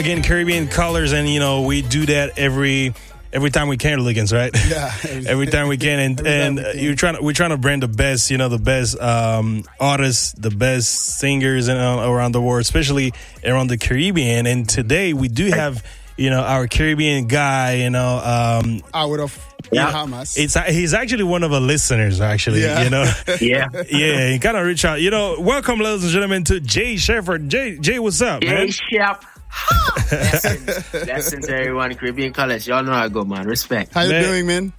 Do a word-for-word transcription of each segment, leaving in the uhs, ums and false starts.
Again, Caribbean Colors, and you know we do that every every time we can, Liggins, right? Yeah, every time we can, and and uh, you're trying to, we're trying to bring the best, you know, the best um, artists, the best singers in, uh, around the world, especially around the Caribbean. And today we do have, you know, our Caribbean guy, you know, um, out of Bahamas. It's he's actually one of our listeners, actually. Yeah. You know, yeah, yeah. He kind of reach out. You know, welcome, ladies and gentlemen, to Jay Shepherd. Jay, Jay, what's up, Jay man? Shep. Blessings. Blessings to everyone. Caribbean Colors. Y'all know how I go, man. Respect. How you man. doing, man?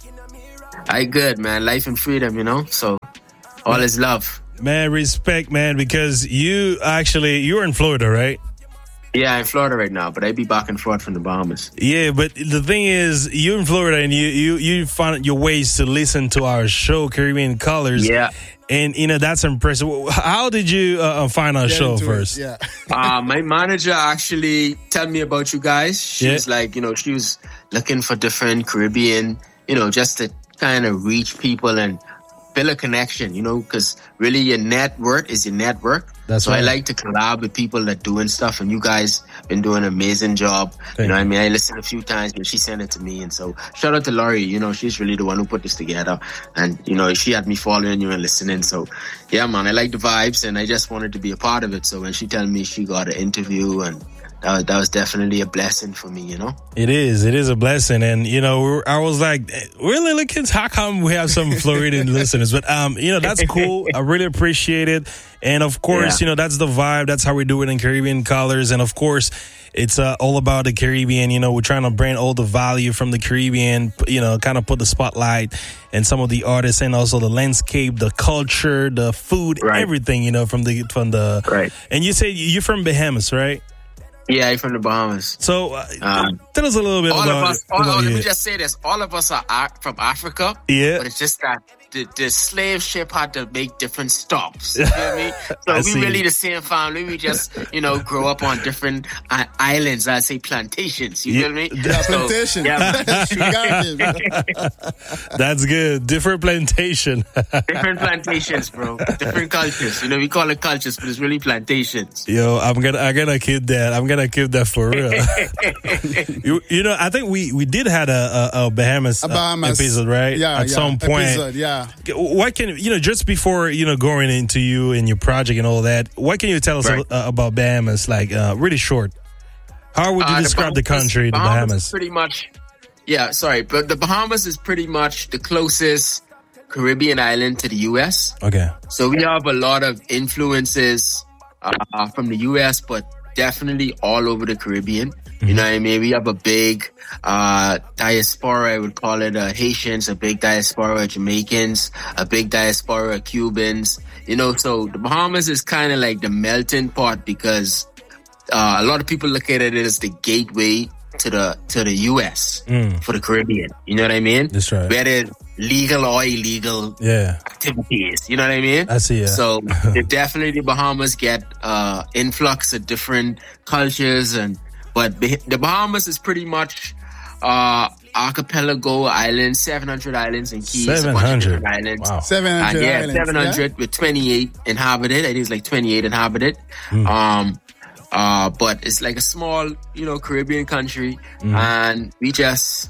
I good, man. Life and freedom, you know. So all is love. Man, respect, man, because you actually you're in Florida, right? Yeah, I'm in Florida right now, but I be back and forth from the Bahamas. Yeah, but the thing is, you're in Florida and you you you find your ways to listen to our show, Caribbean Colors. Yeah. And, you know, that's impressive. How did you uh, find our Get show into first? it, Yeah. uh, my manager actually told me about you guys. She Yeah. was like, you know, she was looking for different Caribbean, you know, just to kind of reach people and build a connection, you know, because really your network is your network. That's so right. I like to collab with people that doing stuff, and you guys been doing an amazing job. Thank you know you. what I mean? I listened a few times, but she sent it to me. And so shout out to Laurie, you know, she's really the one who put this together. And, you know, she had me following you and listening. So, yeah, man, I like the vibes, and I just wanted to be a part of it. So when she told me she got an interview, and that was, that was definitely a blessing for me, you know? It is. It is a blessing. And, you know, we're, I was like, really, Liggins, how come we have some Floridian listeners? But, um, you know, that's cool. I really appreciate it. And, of course, Yeah. you know, that's the vibe. That's how we do it in Caribbean Colors. And, of course, it's uh, all about the Caribbean. You know, we're trying to bring all the value from the Caribbean, you know, kind of put the spotlight and some of the artists and also the landscape, the culture, the food, Right. everything, you know, from the, from the, Right. And you say you're from Bahamas, right? Yeah, I'm from the Bahamas. So, uh, Um, tell us a little bit All about of us, all, about all, let you. me just say this. All of us are Af- from Africa. Yeah. But it's just that the, the slave ship had to make different stops. You feel me? So I we see. really the same family. We just, you know, grow up on different uh, islands. I'd say plantations. You Yeah. feel me? Yeah, So, plantation. yeah, man. You got it. That's good. Different plantation. different plantations, bro. Different cultures. You know, we call it cultures, but it's really plantations. Yo, I'm gonna, I'm gonna keep that. I'm gonna keep that for real. you, you know, I think we, we did had a, a, a Bahamas, A Bahamas uh, episode, right? Yeah, At yeah, some point. episode, yeah. What can you know? Just before you know going into you and your project and all that, what can you tell us Right. uh, about Bahamas? Like, uh, really short. How would you Uh, describe the, Bahamas- country, the Bahamas? Bahamas? Is pretty much, yeah, sorry, but the Bahamas is pretty much the closest Caribbean island to the U S. Okay. So we have a lot of influences uh, from the U S, but definitely all over the Caribbean. Mm-hmm. You know what I mean? We have a big uh, diaspora, I would call it uh, Haitians, a big diaspora of Jamaicans, a big diaspora of Cubans. You know, so the Bahamas is kind of like the melting pot because uh, a lot of people look at it as the gateway to the to the U S Mm. for the Caribbean. You know what I mean? That's right. Whether legal or illegal Yeah, activities. You know what I mean? I see. Yeah. So they definitely the Bahamas get uh influx of different cultures, and but the the Bahamas is pretty much uh archipelago islands, seven hundred islands and keys, a bunch of seven hundred. different islands. Wow. seven And hundred yeah, islands. seven hundred with twenty-eight inhabited. I think it's like twenty-eight inhabited. Mm. Um, uh, but it's like a small, you know, Caribbean country, Mm. and we just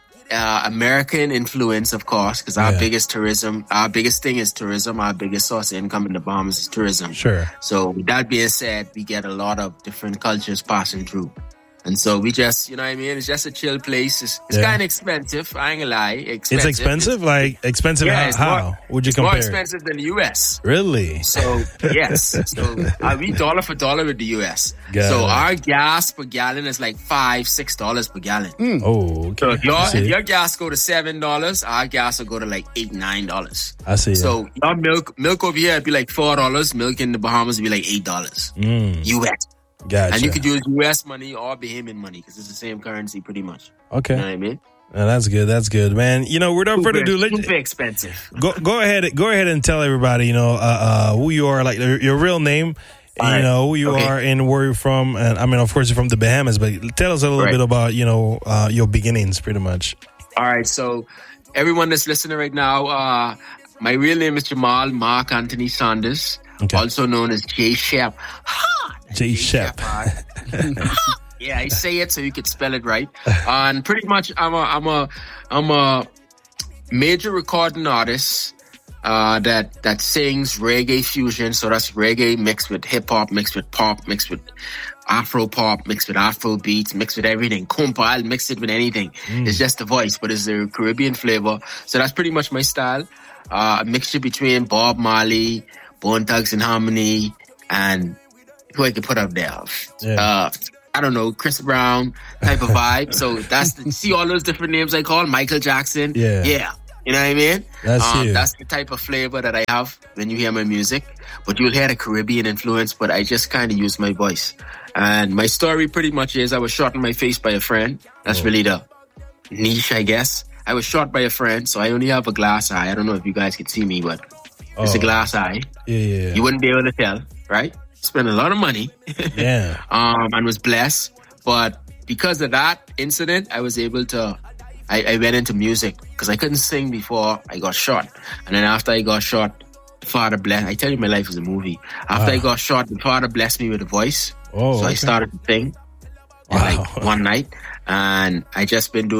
uh, American influence, of course, because our Yeah. biggest tourism, our biggest thing is tourism. Our biggest source of income in the Bahamas is tourism. Sure. So with that being said, we get a lot of different cultures passing through. And so we just, you know what I mean? It's just a chill place. It's, it's Yeah. kind of expensive. I ain't gonna lie. Expensive. It's expensive. Like expensive. Yeah, how? it's how? more- Would you It's more compare? expensive than the U S. Really? So yes, so uh, we dollar for dollar with the U S. Got so it. our gas per gallon is like five, six dollars per gallon. Oh, okay. So if your I see. if your gas go to seven dollars, our gas will go to like eight, nine dollars. I see. So your milk milk over here would be like four dollars. Milk in the Bahamas would be like eight dollars Mm, U S. gotcha. And you could use U S money or Bahamian money because it's the same currency pretty much. Okay. You know what I mean? Uh, that's good. That's good, man. You know, without further ado, let's Super expensive. go go ahead. Go ahead and tell everybody, you know, uh, uh, who you are, like your, your real name, All you right. know, who you Okay. are and where you're from. And I mean, of course, you're from the Bahamas, but tell us a little Right. bit about, you know, uh, your beginnings, pretty much. All right, so everyone that's listening right now, uh, my real name is Jamal Mark Anthony Sanders, Okay. also known as Jay Shep. Ha! Jay Shep. Ha! Yeah, I say it so you can spell it right. Uh, and pretty much, I'm a, I'm a, I'm a major recording artist uh, that that sings reggae fusion. So that's reggae mixed with hip hop, mixed with pop, mixed with Afro pop, mixed with Afro beats, mixed with everything. Compa, I'll mix it with anything. Mm. It's just the voice, but it's the Caribbean flavor. So that's pretty much my style. Uh, a mixture between Bob Marley, Bone Thugs and Harmony, and who I could put up there. Yeah. Uh, I don't know, Chris Brown type of vibe. So that's the, see all those different names I call Michael Jackson. Yeah. Yeah. You know what I mean? That's um, you. That's the type of flavor that I have when you hear my music. But you'll hear the Caribbean influence, but I just kind of use my voice. And my story pretty much is I was shot in my face by a friend. That's oh. really the niche, I guess. I was shot by a friend, so I only have a glass eye. I don't know if you guys can see me, but oh. it's a glass eye. Yeah, yeah. You wouldn't be able to tell, right? Spent a lot of money. Yeah. um, and was blessed. But because of that incident, I was able to, I, I went into music because I couldn't sing before I got shot. And then after I got shot, Father blessed, I tell you my life is a movie. After wow. I got shot, the Father blessed me with a voice. Oh, so okay. I started to sing wow. like one night. And I just been doing